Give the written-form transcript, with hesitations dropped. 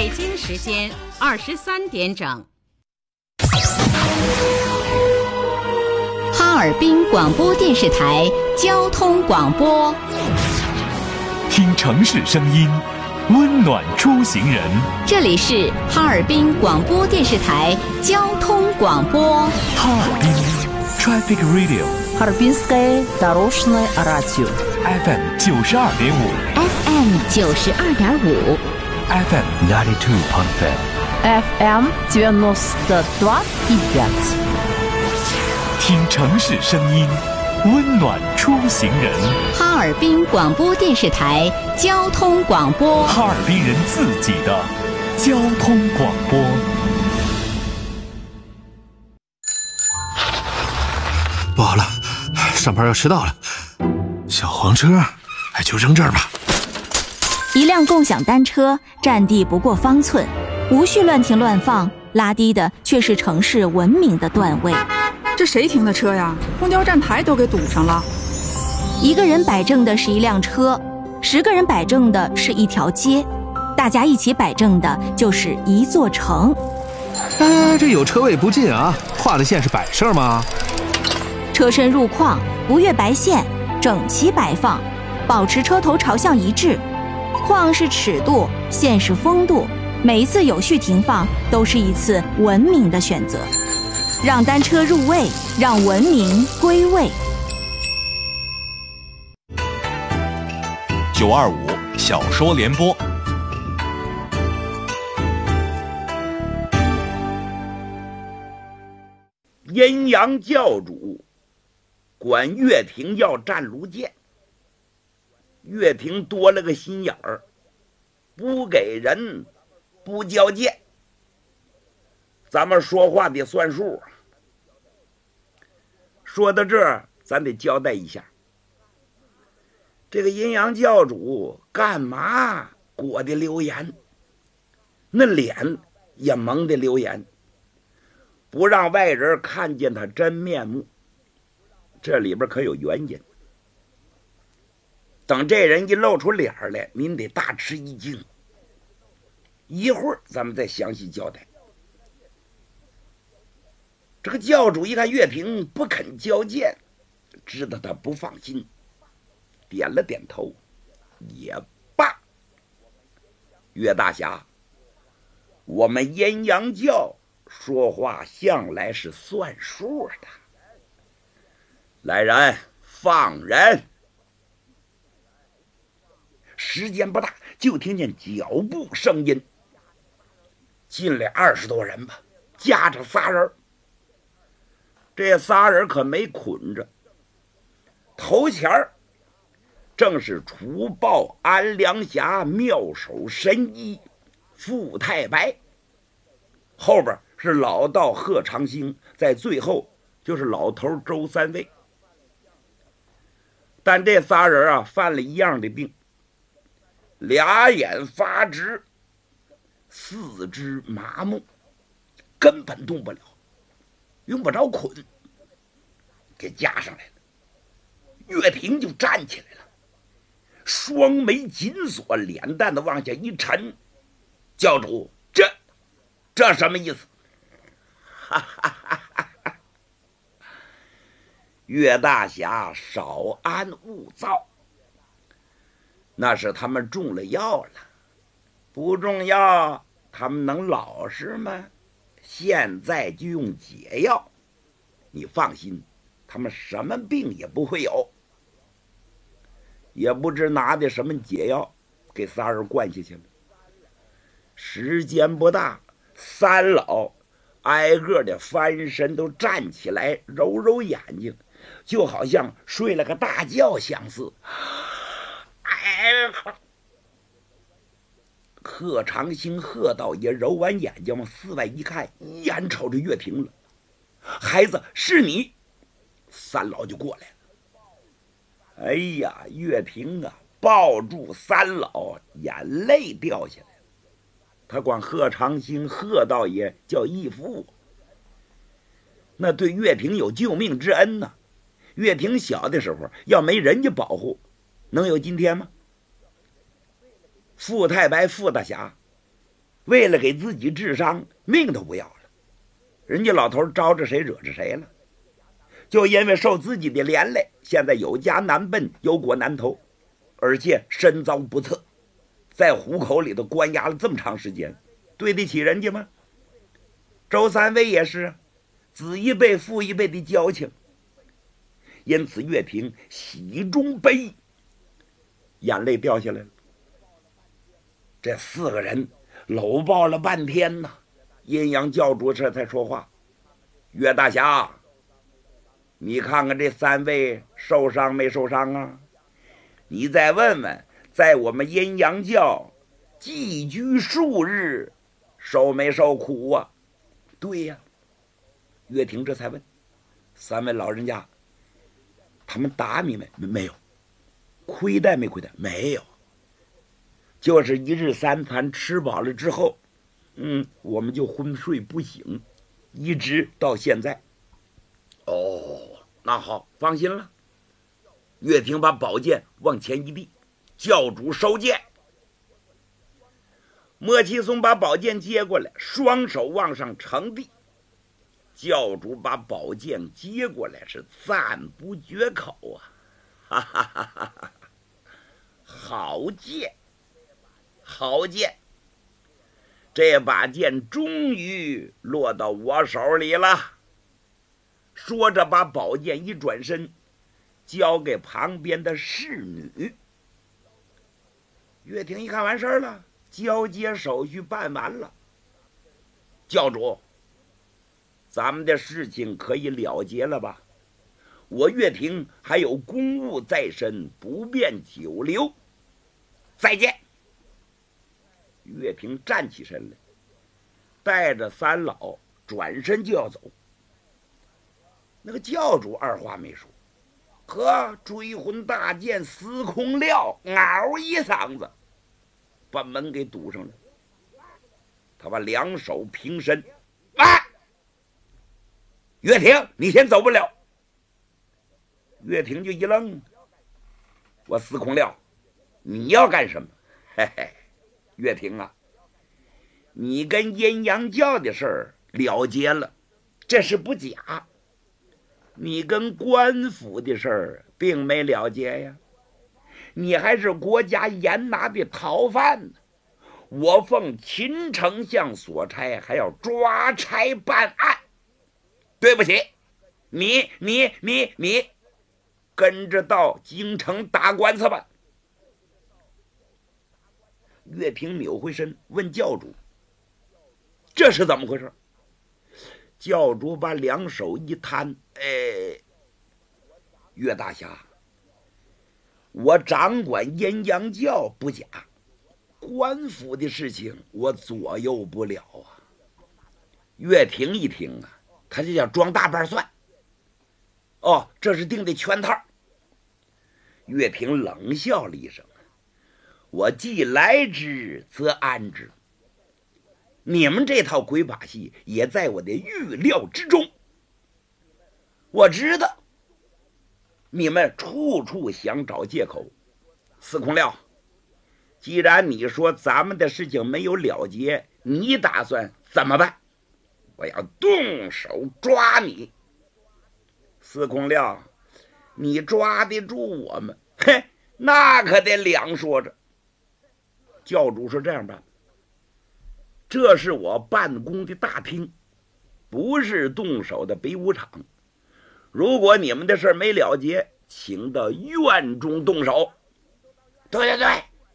北京时间23点整。 哈尔滨广播电视台交通广播， 听城市声音，温暖出行人。 这里是哈尔滨广播电视台交通广播。 哈尔滨 Traffic Radio， Харбинское дорожное радио FM 92.5 FM 92.5 FM 92.5 FM 92.5。 听城市声音，温暖出行人。 哈尔滨广播电视台交通广播， 哈尔滨人自己的交通广播。 不好了，上班要迟到了，小黄车就扔这儿吧。 一辆共享单车占地不过方寸，无序乱停乱放，拉低的却是城市文明的段位。 这谁停的车呀？公交站牌都给堵上了。 一个人摆正的是一辆车，10个人摆正的是一条街，大家一起摆正的就是一座城。 这有车位不进啊，画的线是摆设吗？ 车身入框，不越白线，整齐摆放，保持车头朝向一致。框是尺度，线是风度，每一次有序停放都是一次文明的选择。让单车入位，让文明归位。 925小说联播。 阴阳教主管岳霆要站炉箭，岳霆多了个心眼儿，不给人不交剑。咱们说话得算数啊。说到这儿，咱得交代一下，这个阴阳教主干嘛裹的流言，那脸也蒙的流言，不让外人看见他真面目，这里边可有原因。等这人一露出脸来，您得大吃一惊。一会儿咱们再详细交代。这个教主一看岳霆不肯交剑，知道他不放心，点了点头，也罢。岳大侠，我们阴阳教说话向来是算数的。来人，放人！时间不大，就听见脚步声音，进来20多人吧，夹着仨人。这仨人可没捆着，头前正是除暴安良侠妙手神医傅太白，后边是老道贺长兴，在最后就是老头周三位。但这仨人犯了一样的病，俩眼发直，四肢麻木，根本动不了，用不着捆，给架上来了。岳霆就站起来了，双眉紧锁，脸蛋子往下一沉。教主，这什么意思？哈哈哈哈哈！岳大侠少安勿躁，那是他们中了药了，不中药他们能老实吗？现在就用解药，你放心，他们什么病也不会有。也不知拿的什么解药给仨人灌下去了。时间不大，三老挨个的翻身都站起来，揉揉眼睛，就好像睡了个大觉相似。贺长兴贺道爷揉完眼睛往四外一看，一眼瞅着岳霆了。孩子，是你！三老就过来了。哎呀，岳霆抱住三老，眼泪掉下来了。他管贺长兴贺道爷叫义父，那对岳霆有救命之恩呐。岳霆小的时候要没人家保护，能有今天吗？傅太白傅大侠为了给自己治伤，命都不要了。人家老头招着谁惹着谁了？就因为受自己的连累，现在有家难奔，有国难投，而且身遭不测，在虎口里头关押了这么长时间，对得起人家吗？周三位也是子一辈父一辈的交情，因此岳平喜中悲，眼泪掉下来了。这4个人搂抱了半天呐，阴阳教主这才说话：“岳大侠，你看看这3位受伤没受伤啊？你再问问，在我们阴阳教寄居数日，受没受苦啊？”对呀，岳霆这才问：“3位老人家，他们打你们没有？亏待没亏待？没有。就是1日3餐吃饱了之后，我们就昏睡不醒，一直到现在。”哦，那好，放心了。岳霆把宝剑往前一递：“教主收剑。”莫七松把宝剑接过来，双手往上呈递。教主把宝剑接过来，是赞不绝口啊！哈哈哈哈哈！好剑，好剑！这把剑终于落到我手里了。说着，把宝剑一转身，交给旁边的侍女。岳霆一看完事儿了，交接手续办完了。教主，咱们的事情可以了结了吧？我岳霆还有公务在身，不便久留。再见。岳霆站起身来，带着3老转身就要走。那个教主二话没说，呵，追魂大剑司空料嗷一嗓子，把门给堵上了。他把2手平身，岳霆，你先走不了。岳霆就一愣，我司空料，你要干什么？嘿嘿，岳霆啊，你跟阴阳教的事儿了结了，这是不假。你跟官府的事儿并没了结呀，你还是国家严拿的逃犯呢。我奉秦丞相所差，还要抓差办案。对不起，你跟着到京城打官司吧。岳霆扭回身问教主：“这是怎么回事？”教主把2手一摊：“岳大侠，我掌管阴阳教不假，官府的事情我左右不了啊。”岳霆一听啊，他就叫装大半算。哦，这是定的圈套。岳霆冷笑了一声：“我既来之则安之。你们这套鬼把戏也在我的预料之中。我知道你们处处想找借口。司空料，既然你说咱们的事情没有了结，你打算怎么办？我要动手抓你。”司空料，你抓得住我们？嘿，那可得两说着。教主说：“这样吧，这是我办公的大厅，不是动手的比武场。如果你们的事没了结，请到院中动手。”对对对，